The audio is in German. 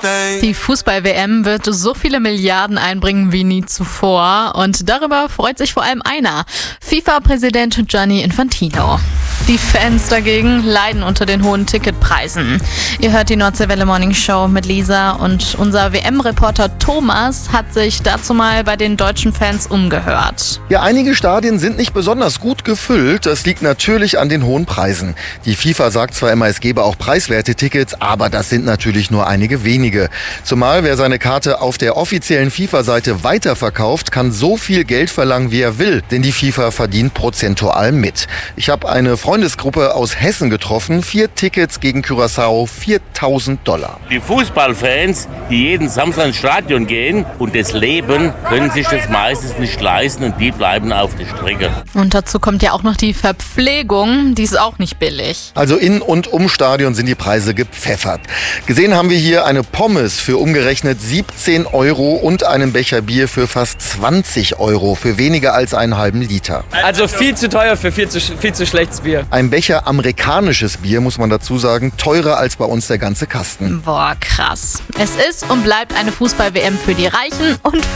Die Fußball-WM wird so viele Milliarden einbringen wie nie zuvor. Und darüber freut sich vor allem einer: FIFA-Präsident Gianni Infantino. Die Fans dagegen leiden unter den hohen Ticketpreisen. Ihr hört die Nordseewelle Morning Show mit Lisa, und unser WM-Reporter Thomas hat sich dazu mal bei den deutschen Fans umgehört. Ja, einige Stadien sind nicht besonders gut gefüllt. Das liegt natürlich an den hohen Preisen. Die FIFA sagt zwar immer, es gebe auch preiswerte Tickets, aber das sind natürlich nur einige wenige. Zumal wer seine Karte auf der offiziellen FIFA-Seite weiterverkauft, kann so viel Geld verlangen, wie er will, denn die FIFA verdient prozentual mit. Ich habe eine Freundesgruppe aus Hessen getroffen. 4 Tickets gegen Curaçao, $4.000. Die Fußballfans, die jeden Samstag ins Stadion gehen und das leben, können sich das meistens nicht leisten, und die bleiben auf der Strecke. Und dazu kommt ja auch noch die Verpflegung, die ist auch nicht billig. Also in und um Stadion sind die Preise gepfeffert. Gesehen haben wir hier eine Pommes für umgerechnet 17 € und einen Becher Bier für fast 20 € für weniger als einen halben Liter. Also viel zu teuer für viel zu schlechtes Bier. Ein Becher amerikanisches Bier, muss man dazu sagen, teurer als bei uns der ganze Kasten. Boah, krass. Es ist und bleibt eine Fußball-WM für die Reichen und für